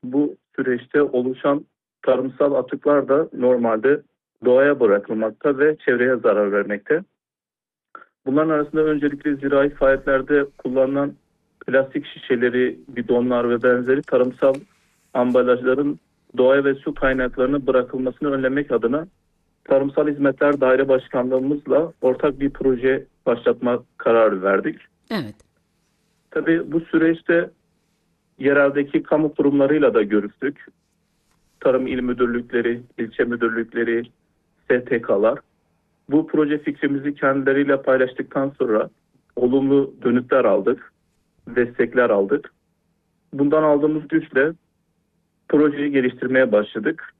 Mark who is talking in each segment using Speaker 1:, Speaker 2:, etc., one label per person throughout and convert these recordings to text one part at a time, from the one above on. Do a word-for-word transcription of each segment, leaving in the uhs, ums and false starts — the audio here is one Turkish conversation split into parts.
Speaker 1: bu süreçte oluşan tarımsal atıklar da normalde doğaya bırakılmakta ve çevreye zarar vermekte. Bunların arasında öncelikle zirai faaliyetlerde kullanılan plastik şişeleri, bidonlar ve benzeri tarımsal ambalajların doğaya ve su kaynaklarına bırakılmasını önlemek adına Tarımsal Hizmetler Daire Başkanlığımızla ortak bir proje başlatma kararı verdik.
Speaker 2: Evet.
Speaker 1: Tabii bu süreçte yereldeki kamu kurumlarıyla da görüştük. Tarım İl Müdürlükleri, ilçe müdürlükleri, S T K'lar. Bu proje fikrimizi kendileriyle paylaştıktan sonra olumlu dönütler aldık, destekler aldık. Bundan aldığımız güçle projeyi geliştirmeye başladık.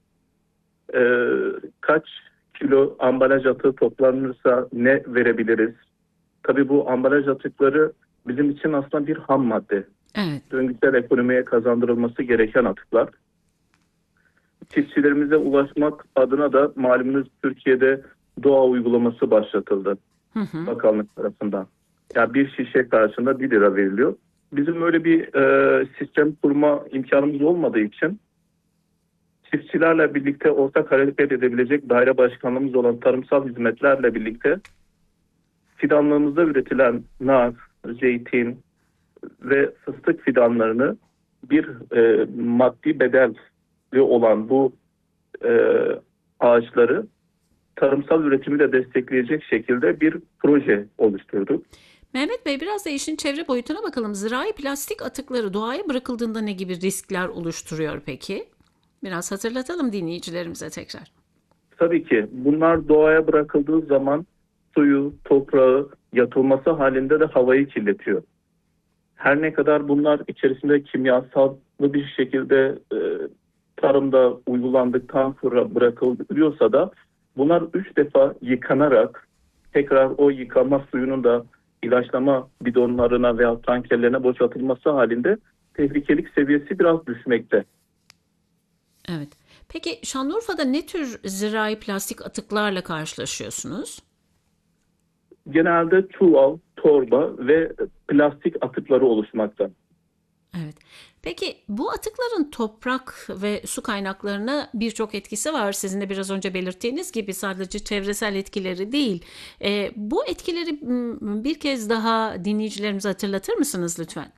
Speaker 1: Ee, kaç kilo ambalaj atığı toplanırsa ne verebiliriz? Tabii bu ambalaj atıkları bizim için aslında bir ham madde.
Speaker 2: Evet.
Speaker 1: Döngüsel ekonomiye kazandırılması gereken atıklar. Çiftçilerimize ulaşmak adına da malumunuz Türkiye'de doğa uygulaması başlatıldı.
Speaker 2: Hı hı.
Speaker 1: Bakanlık tarafından. Yani bir şişe karşında bir lira veriliyor. Bizim öyle bir e, sistem kurma imkanımız olmadığı için çiftçilerle birlikte ortak hareket edebilecek daire başkanlığımız olan tarımsal hizmetlerle birlikte fidanlığımızda üretilen nar, zeytin ve fıstık fidanlarını bir e, maddi bedelli olan bu e, ağaçları tarımsal üretimi de destekleyecek şekilde bir proje oluşturduk.
Speaker 2: Mehmet Bey, biraz da işin çevre boyutuna bakalım. Zirai plastik atıkları doğaya bırakıldığında ne gibi riskler oluşturuyor peki? Biraz hatırlatalım dinleyicilerimize tekrar.
Speaker 1: Tabii ki bunlar doğaya bırakıldığı zaman suyu, toprağı yatılması halinde de havayı kirletiyor. Her ne kadar bunlar içerisinde kimyasallı bir şekilde e, tarımda uygulandıktan sonra bırakılıyorsa da bunlar üç defa yıkanarak tekrar o yıkama suyunun da ilaçlama bidonlarına veya tankerlerine boşaltılması halinde tehlikelik seviyesi biraz düşmekte.
Speaker 2: Evet. Peki Şanlıurfa'da ne tür zirai plastik atıklarla karşılaşıyorsunuz?
Speaker 1: Genelde çuval, torba ve plastik atıkları oluşmakta.
Speaker 2: Evet. Peki bu atıkların toprak ve su kaynaklarına birçok etkisi var. Sizin de biraz önce belirttiğiniz gibi sadece çevresel etkileri değil. E, bu etkileri bir kez daha dinleyicilerimize hatırlatır mısınız lütfen?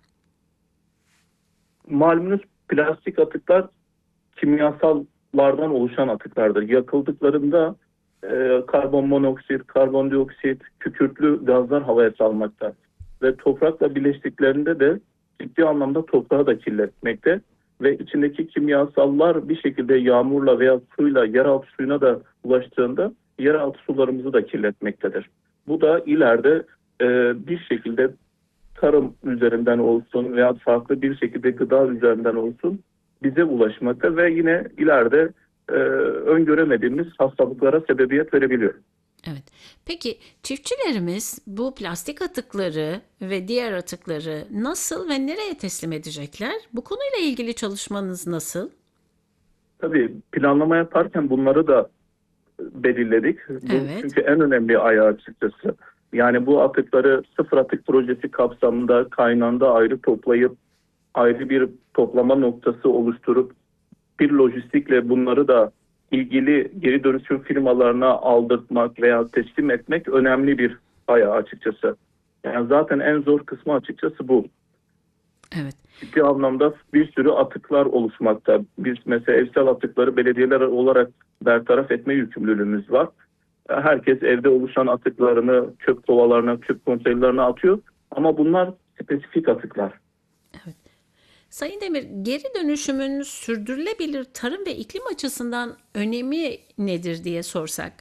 Speaker 1: Malumunuz plastik atıklar kimyasallardan oluşan atıklardır. Yakıldıklarında e, karbon monoksit, karbondioksit, kükürtlü gazlar havaya salmakta. Ve toprakla birleştiklerinde de ciddi anlamda toprağı da kirletmekte. Ve içindeki kimyasallar bir şekilde yağmurla veya suyla yeraltı suyuna da ulaştığında yeraltı sularımızı da kirletmektedir. Bu da ileride e, bir şekilde tarım üzerinden olsun veya farklı bir şekilde gıda üzerinden olsun bize ulaşmakta ve yine ileride e, öngöremediğimiz hastalıklara sebebiyet verebiliyor.
Speaker 2: Evet. Peki çiftçilerimiz bu plastik atıkları ve diğer atıkları nasıl ve nereye teslim edecekler? Bu konuyla ilgili çalışmanız nasıl?
Speaker 1: Tabii planlama yaparken bunları da belirledik. Bu
Speaker 2: Evet.
Speaker 1: çünkü en önemli ayağı açıkçası. Yani bu atıkları sıfır atık projesi kapsamında kaynağında ayrı toplayıp ayrı bir toplama noktası oluşturup bir lojistikle bunları da ilgili geri dönüşüm firmalarına aldırtmak veya teslim etmek önemli bir ayağı açıkçası. Yani zaten en zor kısmı açıkçası bu.
Speaker 2: Evet.
Speaker 1: Ciddi anlamda bir sürü atıklar oluşmakta. Biz mesela evsel atıkları belediyeler olarak bertaraf etme yükümlülüğümüz var. Herkes evde oluşan atıklarını çöp kovalarına, çöp konteynerlerine atıyor. Ama bunlar spesifik atıklar.
Speaker 2: Evet. Sayın Demir, geri dönüşümün sürdürülebilir tarım ve iklim açısından önemi nedir diye sorsak?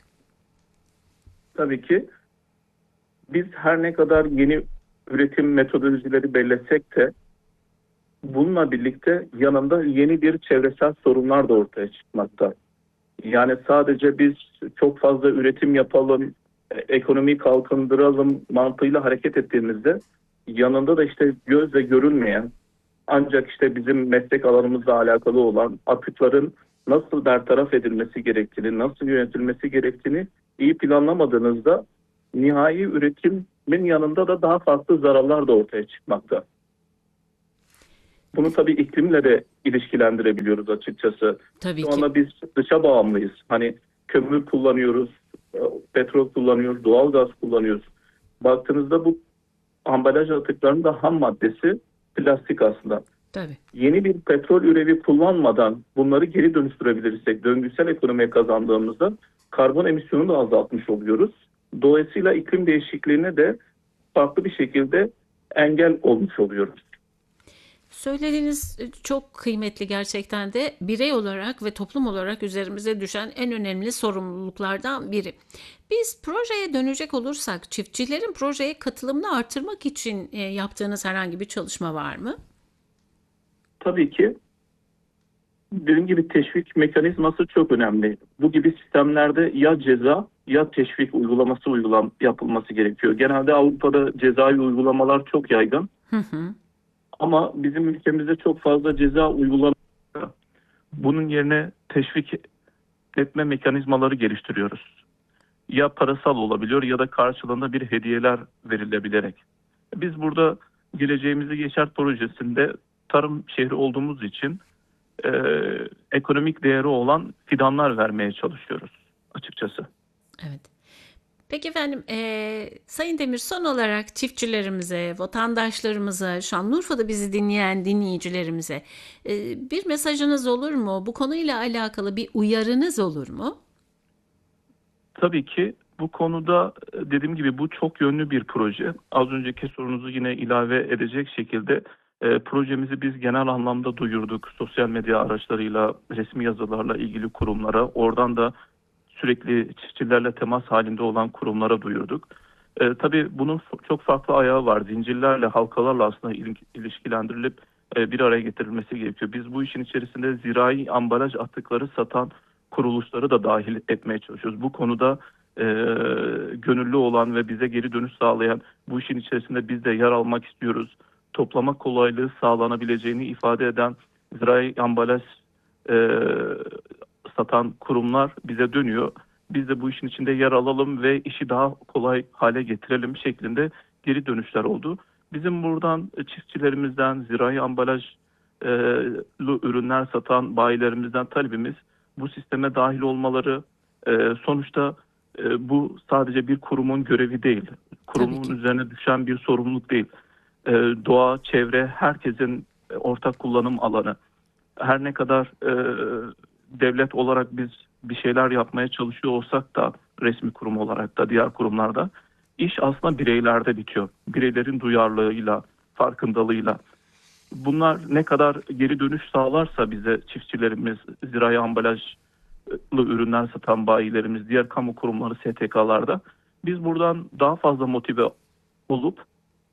Speaker 1: Tabii ki biz her ne kadar yeni üretim metodolojileri belirlesek de bununla birlikte yanında yeni bir çevresel sorunlar da ortaya çıkmakta. Yani sadece biz çok fazla üretim yapalım, ekonomiyi kalkındıralım mantığıyla hareket ettiğimizde yanında da işte gözle görülmeyen ancak işte bizim meslek alanımızla alakalı olan atıkların nasıl bertaraf edilmesi gerektiğini, nasıl yönetilmesi gerektiğini iyi planlamadığınızda nihai üretimin yanında da daha farklı zararlar da ortaya çıkmakta. Bunu tabii iklimle de ilişkilendirebiliyoruz açıkçası.
Speaker 2: Tabii
Speaker 1: Şu
Speaker 2: ki.
Speaker 1: anda biz dışa bağımlıyız. Hani kömür kullanıyoruz, petrol kullanıyoruz, doğal gaz kullanıyoruz. Baktığınızda bu ambalaj atıklarının da ham maddesi plastik aslında.
Speaker 2: Tabii.
Speaker 1: Yeni bir petrol ürevi kullanmadan bunları geri dönüştürebilirsek, döngüsel ekonomiye kazandığımızda karbon emisyonunu da azaltmış oluyoruz. Dolayısıyla iklim değişikliğine de farklı bir şekilde engel olmuş oluyoruz.
Speaker 2: Söylediğiniz çok kıymetli gerçekten de, birey olarak ve toplum olarak üzerimize düşen en önemli sorumluluklardan biri. Biz projeye dönecek olursak, çiftçilerin projeye katılımını artırmak için e, yaptığınız herhangi bir çalışma var mı?
Speaker 1: Tabii ki dediğim gibi teşvik mekanizması çok önemli. Bu gibi sistemlerde ya ceza ya teşvik uygulaması uygulam yapılması gerekiyor. Genelde Avrupa'da cezai uygulamalar çok yaygın.
Speaker 2: Hı hı.
Speaker 1: Ama bizim ülkemizde çok fazla ceza uygulanıyor. Bunun yerine teşvik etme mekanizmaları geliştiriyoruz. Ya parasal olabiliyor ya da karşılığında bir hediyeler verilebilerek. Biz burada Geleceğimizi Yeşert projesinde tarım şehri olduğumuz için e, ekonomik değeri olan fidanlar vermeye çalışıyoruz açıkçası.
Speaker 2: Evet. Peki efendim, eee, Sayın Demir, son olarak çiftçilerimize, vatandaşlarımıza, Şanlıurfa'da bizi dinleyen dinleyicilerimize eee, bir mesajınız olur mu? Bu konuyla alakalı bir uyarınız olur mu?
Speaker 1: Tabii ki bu konuda e, dediğim gibi bu çok yönlü bir proje. Az önceki sorunuzu yine ilave edecek şekilde e, projemizi biz genel anlamda duyurduk. Sosyal medya araçlarıyla, resmi yazılarla ilgili kurumlara, oradan da sürekli çiftçilerle temas halinde olan kurumlara duyurduk. E, tabii bunun çok farklı ayağı var. Zincirlerle, halkalarla aslında il- ilişkilendirilip e, bir araya getirilmesi gerekiyor. Biz bu işin içerisinde zirai ambalaj atıkları satan kuruluşları da dahil etmeye çalışıyoruz. Bu konuda e, gönüllü olan ve bize geri dönüş sağlayan, bu işin içerisinde biz de yer almak istiyoruz, toplama kolaylığı sağlanabileceğini ifade eden zirai ambalaj e, satan kurumlar bize dönüyor. Biz de bu işin içinde yer alalım ve işi daha kolay hale getirelim şeklinde geri dönüşler oldu. Bizim buradan çiftçilerimizden, zirai ambalajlı ürünler satan bayilerimizden talebimiz bu sisteme dahil olmaları. E, sonuçta e, bu sadece bir kurumun görevi değil. Kurumun üzerine düşen bir sorumluluk değil. E, doğa, çevre herkesin ortak kullanım alanı. Her ne kadar e, devlet olarak biz bir şeyler yapmaya çalışıyor olsak da, resmi kurum olarak da diğer kurumlarda, iş aslında bireylerde bitiyor. Bireylerin duyarlılığıyla, farkındalığıyla. Bunlar ne kadar geri dönüş sağlarsa bize çiftçilerimiz, zirai ambalajlı ürünler satan bayilerimiz, diğer kamu kurumları, S T K'larda biz buradan daha fazla motive olup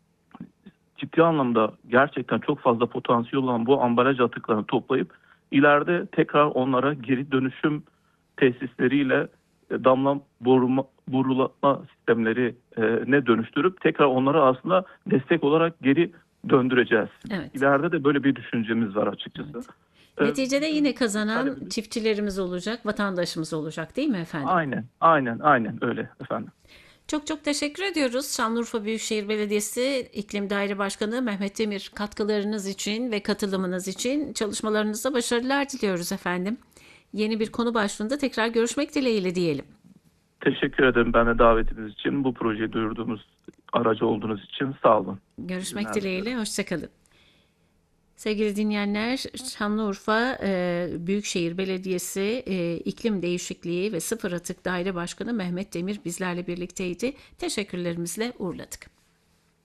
Speaker 1: ciddi anlamda gerçekten çok fazla potansiyel olan bu ambalaj atıklarını toplayıp ileride tekrar onlara geri dönüşüm tesisleriyle e, damla boruma, borulama sistemleri e, ne dönüştürüp tekrar onları aslında destek olarak geri döndüreceğiz.
Speaker 2: Evet.
Speaker 1: İleride de böyle bir düşüncemiz var açıkçası.
Speaker 2: Evet.
Speaker 1: E,
Speaker 2: Neticede yine kazanan
Speaker 1: talebimiz-
Speaker 2: çiftçilerimiz olacak, vatandaşımız olacak, değil mi efendim?
Speaker 1: Aynen, aynen, aynen öyle efendim.
Speaker 2: Çok çok teşekkür ediyoruz. Şanlıurfa Büyükşehir Belediyesi İklim Daire Başkanı Mehmet Demir, katkılarınız için ve katılımınız için, çalışmalarınızda başarılar diliyoruz efendim. Yeni bir konu başlığında tekrar görüşmek dileğiyle diyelim.
Speaker 1: Teşekkür ederim ben de davetiniz için, bu projeyi duyurduğumuz aracı olduğunuz için sağ olun.
Speaker 2: Görüşmek
Speaker 1: Günler
Speaker 2: dileğiyle, hoşçakalın. Sevgili dinleyenler, Şanlıurfa e, Büyükşehir Belediyesi e, İklim Değişikliği ve Sıfır Atık Daire Başkanı Mehmet Demir bizlerle birlikteydi. Teşekkürlerimizle uğurladık.